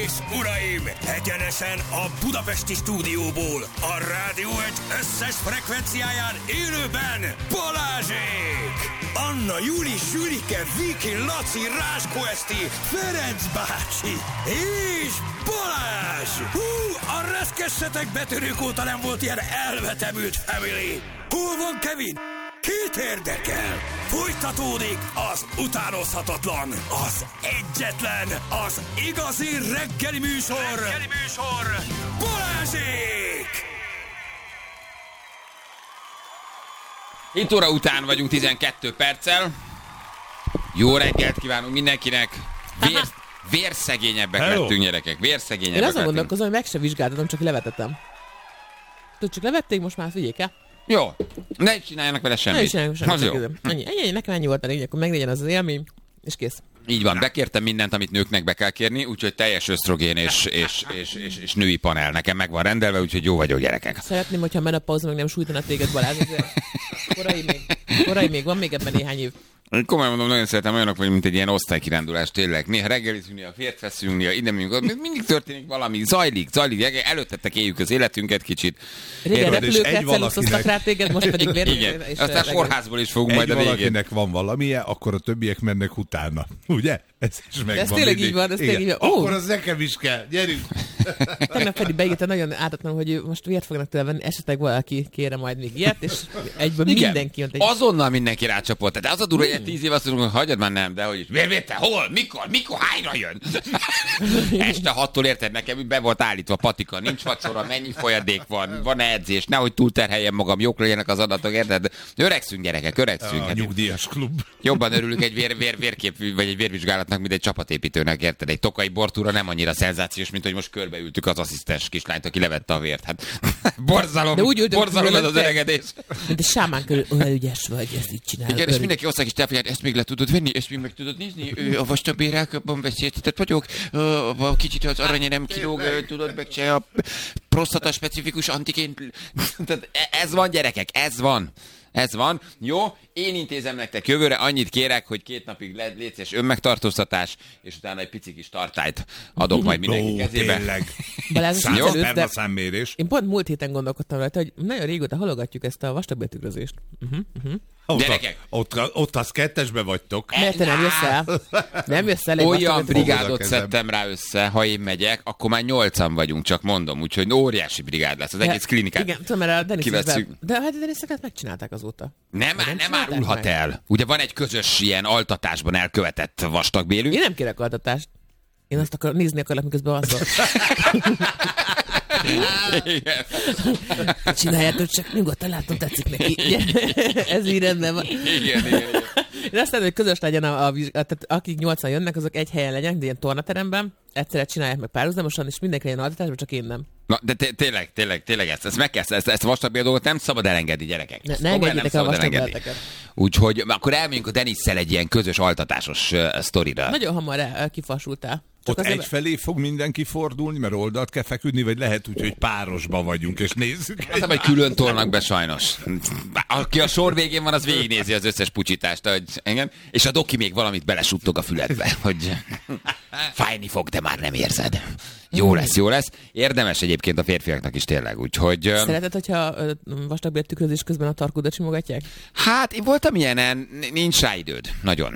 és uraim, egyenesen a budapesti stúdióból, a Rádió egy összes frekvenciáján élőben Balázsék! Anna, Júli, Sülike, Viki, Laci, Ráskó Eszti, Ferenc bácsi és Balázs! Hú, a reszkessetek betörők óta nem volt ilyen elvetemült family! Hol van Kevin? Kit érdekel? Folytatódik az utánozhatatlan, az egyetlen, az igazi reggeli műsor, Balázsék! 7 óra után vagyunk 12 perccel. Jó reggelt kívánunk mindenkinek. Vérszegényebbek lettünk, gyerekek. Vérszegényebbek. Én azon gondolkozom, hogy meg se vizsgáltatom, csak levetettem. Tudod, csak levették, most már figyék el. Jó, ne csináljanak vele semmit. Ne is csináljanak semmit. Ennyi, nekem ennyi volt a lényeg, akkor meglegyen az élmény, és kész. Így van, bekértem mindent, amit nőknek be kell kérni, úgyhogy teljes ösztrogén és női panel. Nekem meg van rendelve, úgyhogy jó vagyok, gyerekek. Szeretném, hogyha a menopauza meg nem sújtana téged, Balázs. Korai még, van még ebben néhány év. Komolyan mondom, nagyon szeretem, olyanok vagy, mint egy ilyen osztálykirándulás, tényleg. Néha reggelizünk, néha fért veszünk, néha ide megyünk, mindig történik valami, zajlik. Előttetek éljük az életünket kicsit. Régen repülőket celuszoztak rá téged, most pedig igen, aztán kórházból is fogunk majd a végén. Valakinek van valamilyen, akkor a többiek mennek utána. Ugye? Ez is megvan. Ez tényleg így van, ez tényleg így van. Akkor az nekem is kell, gyerünk! Tegnap pedig beírta nagyon ártatlan, hogy most vért fognak tőle venni, esetleg valaki kére majd még ilyet, és egyből mindenki jön. Azonnal mindenki rácsapott. Tehát az a durva, hogy 10 év azt mondjuk, hogy hagyjad már nem, de hogy is. Vérvétel, hol? Mikor? Hányra jön? Este 6-tól érted nekem, be volt állítva patika, nincs vacsora, mennyi folyadék van edzés, nehogy túlterheljem magam, jók legyenek az adatok, érted? Öregszünk, gyerekek, öregszünk. A nyugdíjas klub. Jobban örülünk egy vérkép, vagy egy vérvizsgálatnak, mint egy csapatépítőnek, érted? Egy tokai bortúra nem annyira szenzációs, mint hogy most körbeültük az asszisztens kislányt, aki levette a vért. Hát borzalom ez az öregedés. Mint a sámán körül, olyan ügyes vagy, ezt így csinálod. Igen, és mindenki osztály is telefonját, ezt még le tudod venni, ezt még meg tudod nézni, a vastagbérelköbben beszéltetett vagyok, kicsit az arany nem kilóg, tudod meg se a prostata specifikus antigén. Ez van, gyerekek, ez van. Jó, én intézem nektek jövőre, annyit kérek, hogy 2 napig létszés önmegtartóztatás, és utána egy pici kis tartályt adok majd mindenki kezébe. Tényleg. Balázs, számmérés. én pont múlt héten gondolkodtam rajta, hogy nagyon régóta halogatjuk ezt a vastagbéltükrözést. Gyerekek! Ott az 2-esbe vagytok. Mert te nem jössz el? Nem jössz el? Olyan brigádot szedtem rá össze, ha én megyek, akkor már 8-an vagyunk, csak mondom, úgyhogy óriási brigád lesz, az egész klinikát. Igen, tudom, mert a kivesszük. De hát a Deniszeket megcsinálták azóta. Nem árulhat el. Ugye van egy közös ilyen altatásban elkövetett vastagbélünk. Én nem kérek altatást. Én azt nézni akarlak, miközben alszol. Igen. Csináljátok, csak nyugodtan látom, tetszik neki. Ez így rendben van. Igen. Én azt hogy közös legyen tehát akik 8-an jönnek, azok egy helyen legyenek, de ilyen tornateremben, egyszerre csinálják meg párhuzamosan, és mindenki legyen altatásban, csak én nem. Na, de tényleg ezt meg kell, ezt a vastagbél dolgot nem szabad elengedni, gyerekek. Ne engedjétek el a vastagbélteket. Úgyhogy akkor elmegyünk a Denisszel egy ilyen közös altatásos sztorira. Nagyon hamar kifasultál. Ott egyfelé fog mindenki fordulni, mert oldalt kell feküdni, vagy lehet úgy, hogy párosba vagyunk, és nézzük. Hát, hogy külön tolnak be sajnos. Aki a sor végén van, az végignézi az összes pucsítást, hogy engem, és a doki még valamit belesuttog a füledbe, hogy fájni fog, de már nem érzed. Jó lesz. Érdemes egyébként a férfiaknak is tényleg, úgyhogy... Szereted, hogyha vastagbél tükrözés közben a tarkódat simogatják? Hát, én voltam ilyenen, nincs rá időd. Nagyon.